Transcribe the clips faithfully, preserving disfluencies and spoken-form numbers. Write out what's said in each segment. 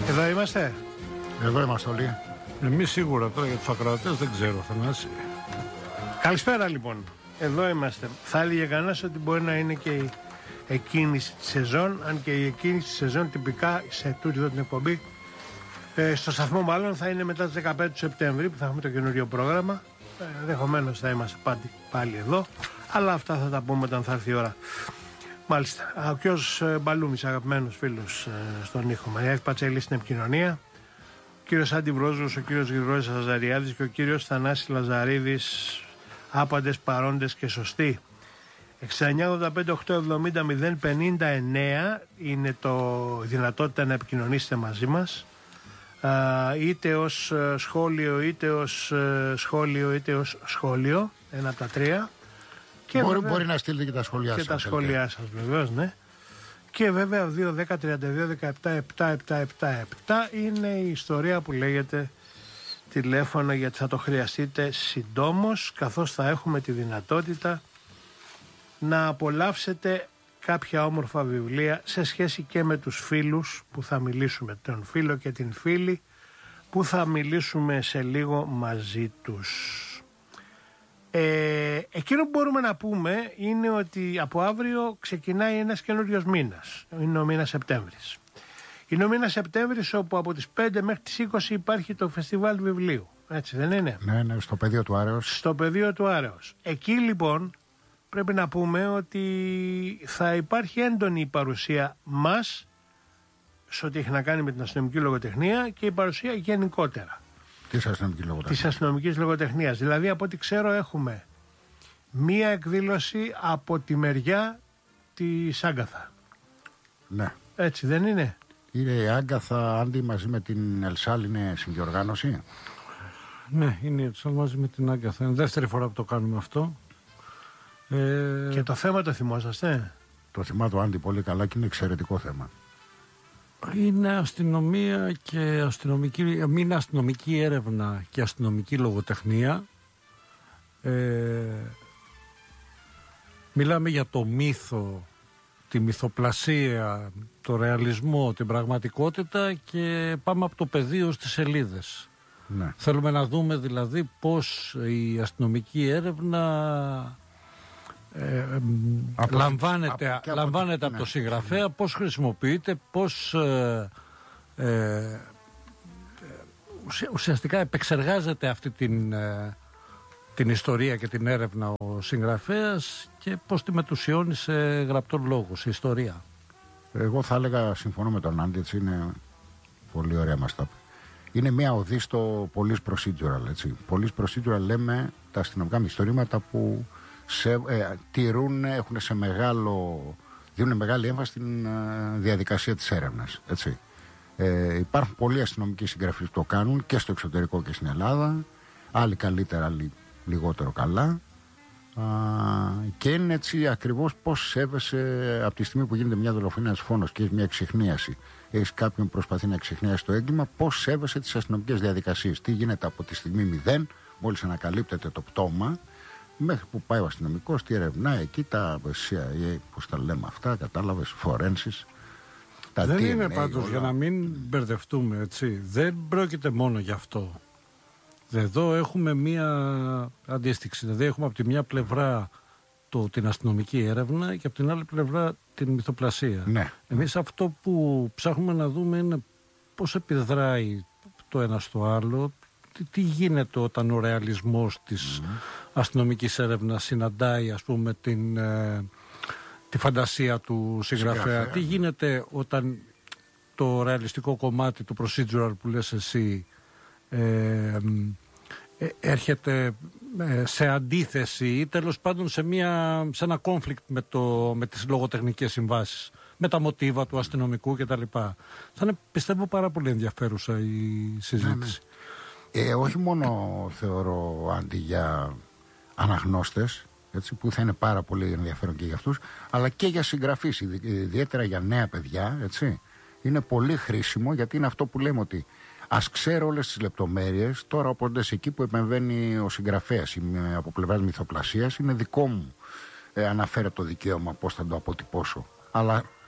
Εδώ είμαστε. Εδώ είμαστε όλοι. Εμείς σίγουρα, τώρα για τους ακροατές δεν ξέρω, Θανάση. Καλησπέρα λοιπόν. Εδώ είμαστε. Θα έλεγε κανένας ότι μπορεί να είναι και η εκκίνηση της σεζόν, αν και η εκκίνηση της σεζόν τυπικά σε τούτη εδώ την εκπομπή ε, στο σταθμό μάλλον θα είναι μετά τις δεκαπέντε του Σεπτέμβρη που θα έχουμε το καινούριο πρόγραμμα. Ε, ενδεχομένως θα είμαστε πάλι, πάλι εδώ, αλλά αυτά θα τα πούμε όταν θα έρθει η ώρα. Μάλιστα. Ο κ. Μπαλούμης, αγαπημένος φίλος ε, στον ήχο. Μαρία Πατσέλη στην επικοινωνία. Ο κύριος Άντι Βρόζος, ο κύριος Γρηγόρης Αζαριάδης και ο κύριος Θανάσης Λαζαρίδης, άπαντες, παρόντες και σωστοί. εξήντα εννιά ογδόντα πέντε οκτακόσια εβδομήντα μηδέν πενήντα εννέα είναι το δυνατότητα να επικοινωνήσετε μαζί μας, είτε ως σχόλιο είτε ως σχόλιο είτε ως σχόλιο, ένα από τα τρία. Και μπορεί, βέβαια, μπορεί να στείλετε και τα σχόλιά και σας. Και τα σχόλιά σας βεβαίως, ναι. Και βέβαια δύο δέκα τριάντα δύο δεκαεπτά επτά επτά επτά είναι η ιστορία που λέγεται τηλέφωνο, γιατί θα το χρειαστείτε συντόμως, καθώς θα έχουμε τη δυνατότητα να απολαύσετε κάποια όμορφα βιβλία σε σχέση και με τους φίλους που θα μιλήσουμε, τον φίλο και την φίλη που θα μιλήσουμε σε λίγο μαζί τους. Ε, εκείνο που μπορούμε να πούμε είναι ότι από αύριο ξεκινάει ένας καινούριος μήνας, είναι ο μήνας Σεπτέμβρης. Είναι ο μήνας Σεπτέμβρης όπου από τις πέντε μέχρι τις είκοσι υπάρχει το φεστιβάλ του βιβλίου, έτσι δεν είναι? Ναι, ναι, στο πεδίο του Άρεως. Στο πεδίο του Άρεως. Εκεί λοιπόν πρέπει να πούμε ότι θα υπάρχει έντονη η παρουσία μας σε ό,τι έχει να κάνει με την αστυνομική λογοτεχνία και η παρουσία γενικότερα Της αστυνομικής λογοτεχνίας. της αστυνομικής λογοτεχνίας. Δηλαδή από ό,τι ξέρω έχουμε μία εκδήλωση από τη μεριά της Άγκαθα. Ναι. Έτσι δεν είναι? Είναι η Άγκαθα, Άντι, μαζί με την Ελσάλ, είναι συγκοργάνωση. Ναι, είναι η Ελσάλ μαζί με την Άγκαθα. Είναι δεύτερη φορά που το κάνουμε αυτό. Ε... Και το θέμα το θυμόσαστε? Το θυμάμαι το Άντι πολύ καλά και είναι εξαιρετικό θέμα. Είναι αστυνομία και αστυνομική, είναι αστυνομική έρευνα και αστυνομική λογοτεχνία. Ε, μιλάμε για το μύθο, τη μυθοπλασία, το ρεαλισμό, την πραγματικότητα και πάμε από το πεδίο στις σελίδες. Ναι. Θέλουμε να δούμε δηλαδή πώς η αστυνομική έρευνα Ε, από λαμβάνεται, από, λαμβάνεται από, από ναι. το συγγραφέα, πώς χρησιμοποιείται, πώς ε, ε, ουσιαστικά επεξεργάζεται αυτή την, ε, την ιστορία και την έρευνα ο συγγραφέας και πώς τη μετουσιώνει σε γραπτό λόγο, σε ιστορία. Εγώ θα έλεγα, συμφωνώ με τον Άντι, έτσι, είναι πολύ ωραία μας τα πει. Είναι μια οδή στο police procedural, έτσι. Police procedural λέμε τα αστυνομικά μυθιστορήματα που σε, ε, τηρούν, έχουν σε μεγάλο, δίνουν μεγάλη έμφαση στην ε, διαδικασία της έρευνας, έτσι. Ε, υπάρχουν πολλοί αστυνομικοί συγγραφείς που το κάνουν και στο εξωτερικό και στην Ελλάδα, άλλοι καλύτερα, άλλοι λιγότερο καλά, α, και είναι έτσι ακριβώς πώς σέβεσαι από τη στιγμή που γίνεται μια δολοφονία, ένας φόνος και έχει μια εξιχνίαση, έχεις κάποιον που προσπαθεί να εξιχνιάσει το έγκλημα, πώς σέβεσαι τις αστυνομικές διαδικασίες, τι γίνεται από τη στιγμή μηδέν, μόλις ανακαλύπτεται το πτώμα, μέχρι που πάει ο αστυνομικός, τι ερευνάει εκεί, τα σι άι έι, πώς τα λέμε αυτά, κατάλαβες, φορένσις. Τα δεν ντι εν έι, είναι πάντως, όλα. για να μην μπερδευτούμε, έτσι, δεν πρόκειται μόνο γι' αυτό. Εδώ έχουμε μία αντίστοιξη, δηλαδή έχουμε από τη μια πλευρά το, την αστυνομική έρευνα και από την άλλη πλευρά την μυθοπλασία. Ναι. Εμείς αυτό που ψάχνουμε να δούμε είναι πώς επιδράει το ένα στο άλλο, τι, τι γίνεται όταν ο ρεαλισμός της mm. αστυνομικής έρευνας συναντάει, ας πούμε, την, ε, τη φαντασία του συγγραφέα. Συγγραφέα. Τι γίνεται όταν το ρεαλιστικό κομμάτι του procedural που λες εσύ ε, ε, έρχεται ε, σε αντίθεση ή τέλος πάντων σε, μια, σε ένα conflict με, το, με τις λογοτεχνικές συμβάσεις, με τα μοτίβα του αστυνομικού κτλ. Θα είναι, πιστεύω, πάρα πολύ ενδιαφέρουσα η συζήτηση. Ναι, ναι. Ε, όχι μόνο θεωρώ, Άντι, για αναγνώστες, έτσι, που θα είναι πάρα πολύ ενδιαφέρον και για αυτούς, αλλά και για συγγραφείς, ιδιαίτερα για νέα παιδιά, έτσι. Είναι πολύ χρήσιμο, γιατί είναι αυτό που λέμε, ότι ας ξέρω όλες τις λεπτομέρειες. Τώρα, όποτε εκεί που επεμβαίνει ο συγγραφέας από πλευράς μυθοπλασίας, είναι δικό μου, ε, αναφέρω το δικαίωμα πώς θα το αποτυπώσω. Αλλά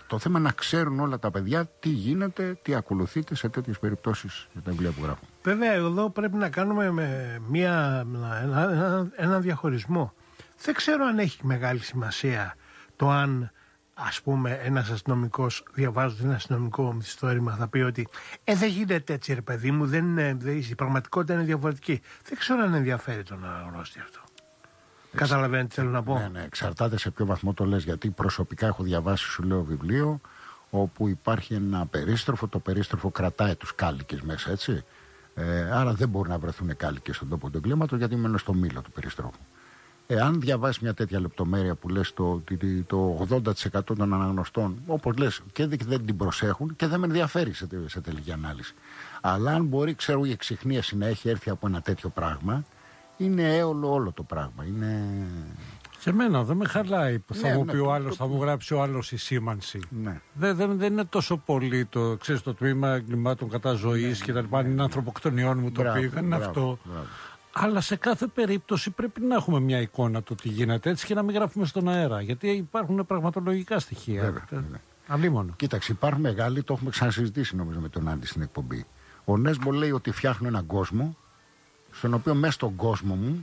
Το θέμα είναι να ξέρουν όλα τα παιδιά τι γίνεται, τι ακολουθείται σε τέτοιες περιπτώσεις για τα βιβλία που γράφουν. Βέβαια, εδώ πρέπει να κάνουμε με μια, ένα, ένα, ένα διαχωρισμό. Δεν ξέρω αν έχει μεγάλη σημασία το αν, ας πούμε, ένας αστυνομικός, διαβάζοντας ένα αστυνομικό μυθιστόρημα, θα πει ότι «Ε, δεν γίνεται έτσι, ρε παιδί μου, δεν είναι, δεν, η πραγματικότητα είναι διαφορετική». Δεν ξέρω αν ενδιαφέρει τον αναγνώστη αυτό. Εξ... Καταλαβαίνετε τι θέλω να πω. Ναι, ναι, εξαρτάται σε ποιο βαθμό το λες, γιατί προσωπικά έχω διαβάσει, σου λέω, βιβλίο όπου υπάρχει ένα περίστροφο, το περίστροφο κρατάει τους κάλικες μέσα, έτσι. Ε, άρα δεν μπορεί να βρεθούν κάλικες στον τόπο του εγκλήματος, γιατί μένουν στο μήλο του περιστρόφου. Εάν διαβάσεις μια τέτοια λεπτομέρεια που λες το, το, το ογδόντα τοις εκατό των αναγνωστών, όπως λες, και δεν την προσέχουν και δεν με ενδιαφέρει σε, σε τελική ανάλυση. Αλλά αν μπορεί, ξέρω, η εξυχνίαση να έχει έρθει από ένα τέτοιο πράγμα, είναι έολο όλο το πράγμα. Είναι... Και εμένα δεν με χαλάει που θα ναι, μου ναι, πει το, ο άλλος, το, θα μου γράψει ο άλλος η σήμανση. Ναι. Δεν, δεν, δεν είναι τόσο πολύ το, ξέρεις, το τμήμα εγκλημάτων κατά ζωής ναι, και τα λοιπά. Αν είναι ανθρωποκτονιών μου το πει, δεν είναι αυτό. Μπράβο. Αλλά σε κάθε περίπτωση πρέπει να έχουμε μια εικόνα του τι γίνεται, έτσι, και να μην γράφουμε στον αέρα. Γιατί υπάρχουν πραγματολογικά στοιχεία. Βέβαια, βέβαια. Αλίμονο. Κοίταξε, υπάρχουν μεγάλοι, το έχουμε ξανασυζητήσει νομίζω με τον Άντι στην εκπομπή. Ο Νέσμπο λέει ότι φτιάχνω έναν κόσμο, στον οποίο μέσα στον κόσμο μου,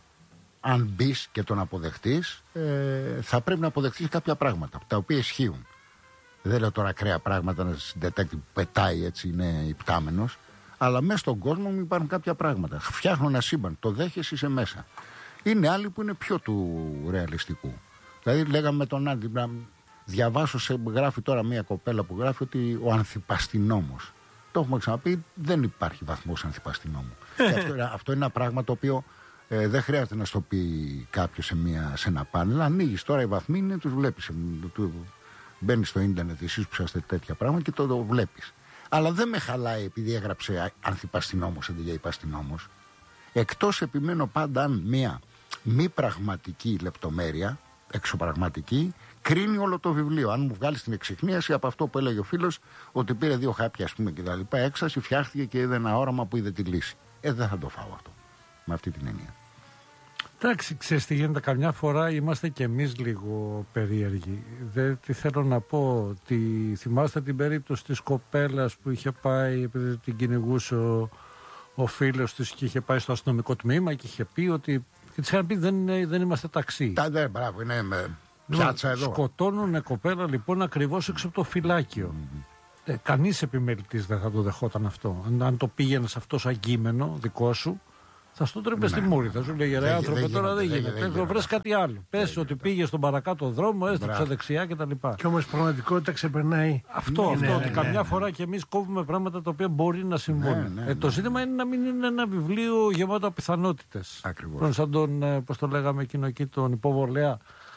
αν μπει και τον αποδεχτείς, ε, θα πρέπει να αποδεχτείς κάποια πράγματα, τα οποία ισχύουν. Δεν λέω τώρα ακραία πράγματα, ένα detective που πετάει έτσι, είναι υπτάμενος. Αλλά μέσα στον κόσμο μου υπάρχουν κάποια πράγματα. Φτιάχνω ένα σύμπαν, το δέχεσαι, είσαι μέσα. Είναι άλλοι που είναι πιο του ρεαλιστικού. Δηλαδή, λέγαμε με τον Άντι, διαβάσω, σε, γράφει τώρα μια κοπέλα που γράφει ότι ο ανθιπαστινόμος. Το έχουμε ξαναπεί, δεν υπάρχει βαθμός ανθιπαστινόμου. Και αυτό, αυτό είναι ένα πράγμα το οποίο ε, δεν χρειάζεται να στο πει κάποιο σε, σε ένα πάνελ. Ανοίγει τώρα οι βαθμοί, είναι, τους βλέπεις. Μπαίνεις στο ίντερνετ, εσείς που είσαστε τέτοια πράγματα και το, το βλέπεις. Αλλά δεν με χαλάει επειδή έγραψε ανθιπαστινόμος αντί για υπαστινόμος. Εκτός επιμένω πάντα αν μια μη πραγματική λεπτομέρεια, εξωπραγματική, κρίνει όλο το βιβλίο. Αν μου βγάλει την εξυχνίαση από αυτό που έλεγε ο φίλος, ότι πήρε δύο χάπια, ας πούμε, και τα λοιπά, έξαση, φτιάχτηκε και είδε ένα όραμα που είδε τη λύση. Ε, δεν θα το φάω αυτό. Με αυτή την έννοια. Εντάξει, ξέρεις τι γίνεται, καμιά φορά είμαστε κι εμείς λίγο περίεργοι. Δεν τι θέλω να πω, ότι θυμάστε την περίπτωση της κοπέλας που είχε πάει, επειδή την κυνηγούσε ο, ο φίλος της και είχε πάει στο αστυνομικό τμήμα και είχε πει ότι, και της είχαν πει δεν, δεν είμαστε ταξί. Τα δε, μπράβο, είναι με πιάτσα εδώ. Σκοτώνουνε κοπέλα λοιπόν ακριβώς έξω από το φυλάκιο. Mm-hmm. Ε, κανείς επιμελητής δεν θα το δεχόταν αυτό. Αν, αν το πήγαινες αυτό σαν κείμενο δικό σου, θα στο τρέπε στη μούρη. Θα σου λέγε ρε άνθρωπε, τώρα δεν γίνεται. Θα βρει κάτι άλλο. Πες ότι πήγε στον παρακάτω δρόμο, έστρεψε δεξιά κτλ. Και όμως πραγματικότητα ξεπερνάει. Αυτό, αυτό. Ότι καμιά φορά κι εμείς κόβουμε πράγματα τα οποία μπορεί να συμβούν. Το ζήτημα είναι να μην είναι ένα βιβλίο γεμάτο πιθανότητες. Ακριβώς. Σαν τον, πώς το λέγαμε εκείνο εκεί, τον υποβολέα.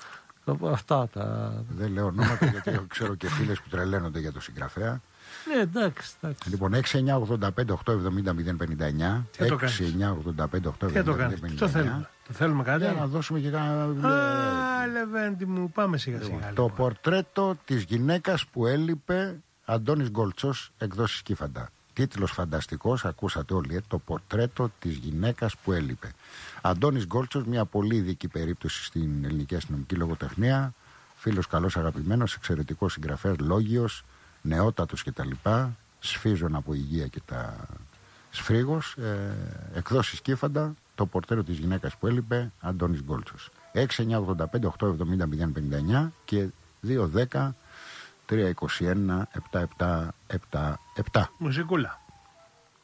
Αυτά τα. Δεν λέω ονόματα γιατί ξέρω και φίλες που τρελαίνονται για το συγγραφέα. Ναι, εντάξει, εντάξει. Λοιπόν, έξι εννιά ογδόντα πέντε οκτώ εβδομήντα μηδέν πενήντα εννιά. έξι εννιά ογδόντα πέντε οκτώ εβδομήντα μηδέν πενήντα εννιά. Τι το κάνεις, το θέλουμε κάτι. Για να δώσουμε και κάνα. Α, Λεβέντη μου, πάμε σιγά σιγά. Λοιπόν, το πορτρέτο της γυναίκας που έλειπε, Αντώνης Γκόλτσος, εκδόσεις Κύφαντα. Τίτλος φανταστικός, ακούσατε όλοι, ε, το πορτρέτο της γυναίκας που έλειπε. Αντώνης Γκόλτσος, μια πολύ ειδική περίπτωση στην ελληνική αστυνομική λογοτεχνία. Φίλος καλός αγαπημένος, εξαιρετικός συγγραφέας, λόγιος, νεότατος κτλ. Σφίζων από υγεία και τα σφρίγος. Ε, εκδόσεις Κύφαντα, το πορτρέτο της γυναίκας που έλειπε, Αντώνης Γκόλτσος. έξι εννιά ογδόντα πέντε οκτώ εβδομήντα μηδέν πενήντα εννιά και δύο δέκα τρία είκοσι ένα επτά επτά επτά επτά. Μουσικούλα.